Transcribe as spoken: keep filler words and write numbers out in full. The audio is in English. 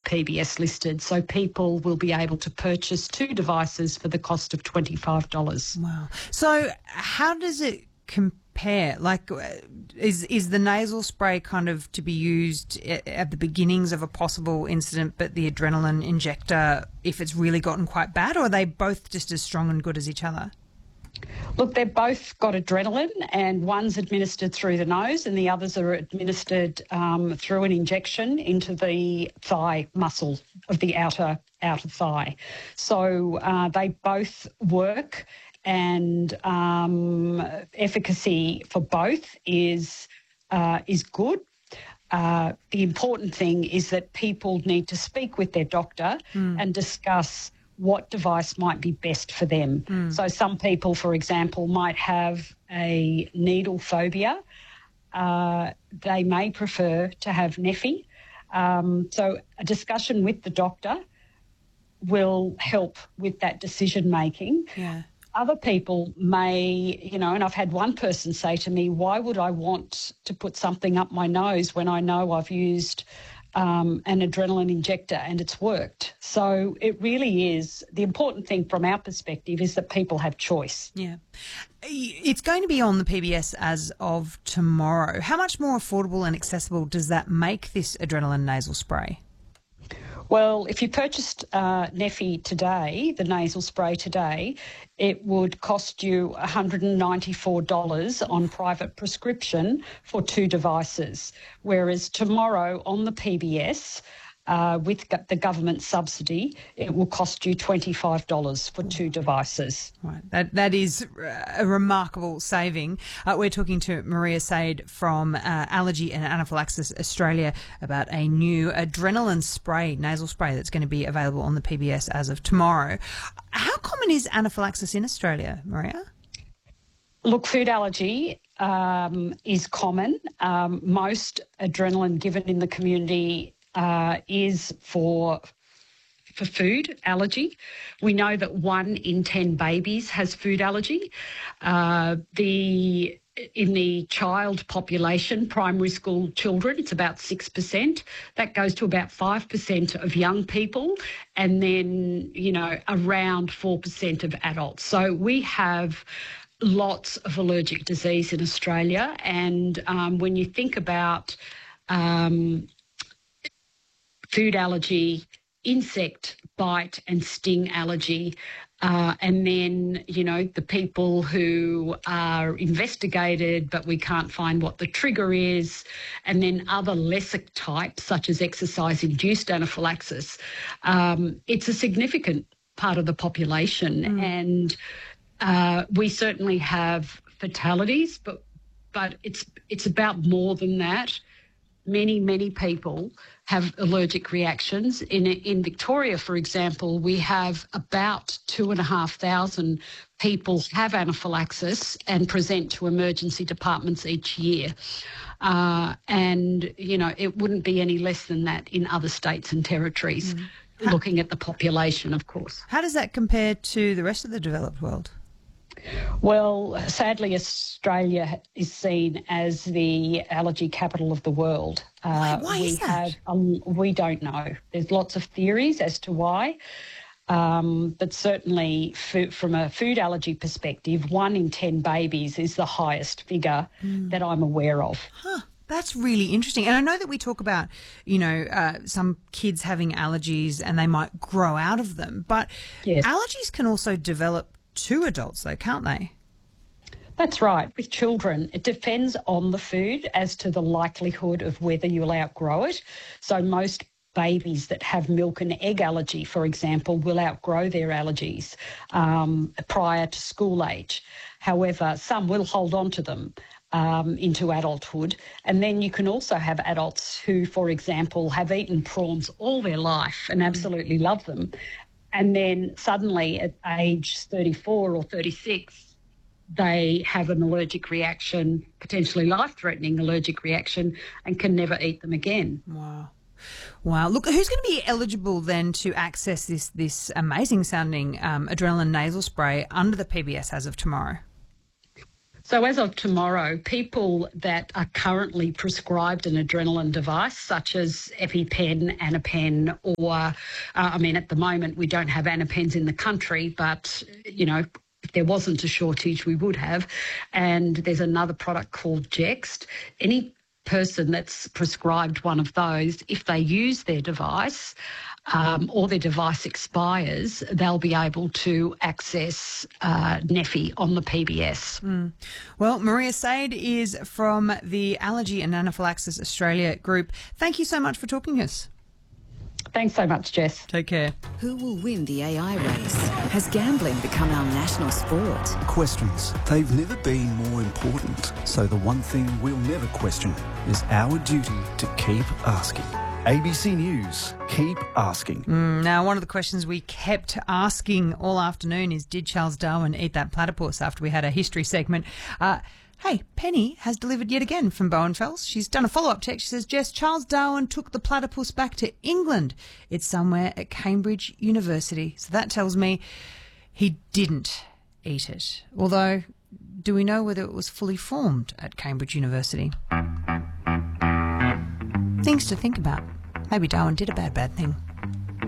P B S listed. So people will be able to purchase two devices for the cost of twenty-five dollars. Wow. So how does it compare? Like, is is the nasal spray kind of to be used at the beginnings of a possible incident, but the adrenaline injector if it's really gotten quite bad, or are they both just as strong and good as each other? Look, they've both got adrenaline, and one's administered through the nose and the others are administered um, through an injection into the thigh muscle of the outer outer thigh. So uh, they both work, and um, efficacy for both is uh, is good. Uh, the important thing is that people need to speak with their doctor mm. and discuss what device might be best for them. Mm. So some people, for example, might have a needle phobia. Uh, they may prefer to have Neffy. Um, so a discussion with the doctor will help with that decision making. Yeah. Other people may, you know, and I've had one person say to me, why would I want to put something up my nose when I know I've used Um, an adrenaline injector and it's worked? So it really is, the important thing from our perspective is that people have choice. Yeah. It's going to be on the P B S as of tomorrow. How much more affordable and accessible does that make this adrenaline nasal spray? Well, if you purchased uh, Neffy today, the nasal spray today, it would cost you one hundred ninety-four dollars on private prescription for two devices, whereas tomorrow on the P B S, uh, with the government subsidy, it will cost you twenty-five dollars for two devices. Right, that that is a remarkable saving. Uh, we're talking to Maria Said from uh, Allergy and Anaphylaxis Australia about a new adrenaline spray, nasal spray that's going to be available on the P B S as of tomorrow. How common is anaphylaxis in Australia, Maria? Look, food allergy um, is common. Um, most adrenaline given in the community uh, is for for food allergy. We know that one in ten babies has food allergy. Uh, the in the child population, primary school children, it's about six percent. That goes to about five percent of young people, and then, you know, around four percent of adults. So we have lots of allergic disease in Australia, and um, when you think about um, food allergy, insect bite and sting allergy, uh, and then, you know, the people who are investigated but we can't find what the trigger is, and then other lesser types such as exercise-induced anaphylaxis. Um, it's a significant part of the population, mm. and uh, we certainly have fatalities, but but it's it's about more than that. Many, many people have allergic reactions. In in Victoria, for example, we have about two and a half thousand people have anaphylaxis and present to emergency departments each year. Uh, and, you know, it wouldn't be any less than that in other states and territories, mm. how, looking at the population, of course. How does that compare to the rest of the developed world? Well, sadly, Australia is seen as the allergy capital of the world. Why, why we is that? Have, um, we don't know. There's lots of theories as to why. Um, but certainly f- from a food allergy perspective, one in ten babies is the highest figure mm. that I'm aware of. Huh. That's really interesting. And I know that we talk about, you know, uh, some kids having allergies and they might grow out of them. But yes. allergies can also develop to adults though, can't they? That's right. With children, it depends on the food as to the likelihood of whether you'll outgrow it. So most babies that have milk and egg allergy, for example, will outgrow their allergies um, prior to school age. However, some will hold on to them um, into adulthood. And then you can also have adults who, for example, have eaten prawns all their life and absolutely love them. And then suddenly at age thirty-four or thirty-six, they have an allergic reaction, potentially life-threatening allergic reaction, and can never eat them again. Wow. Wow. Look, who's going to be eligible then to access this this amazing-sounding um, adrenaline nasal spray under the P B S as of tomorrow? So as of tomorrow, people that are currently prescribed an adrenaline device, such as EpiPen, Anapen, or, uh, I mean, at the moment we don't have Anapens in the country, but, you know, if there wasn't a shortage, we would have. And there's another product called Jext. Any person that's prescribed one of those, if they use their device um, or their device expires, they'll be able to access uh, Neffy on the P B S. Mm. Well, Maria Said is from the Allergy and Anaphylaxis Australia group. Thank you so much for talking to us. Thanks so much, Jess. Take care. Who will win the A I race? Has gambling become our national sport? Questions. They've never been more important. So the one thing we'll never question is our duty to keep asking. A B C News, keep asking. Mm, now, one of the questions we kept asking all afternoon is, did Charles Darwin eat that platypus, after we had a history segment? Uh, Hey, Penny has delivered yet again from Bowenfels. She's done a follow-up text. She says, Jess, Charles Darwin took the platypus back to England. It's somewhere at Cambridge University. So that tells me he didn't eat it. Although, do we know whether it was fully formed at Cambridge University? Things to think about. Maybe Darwin did a bad, bad thing.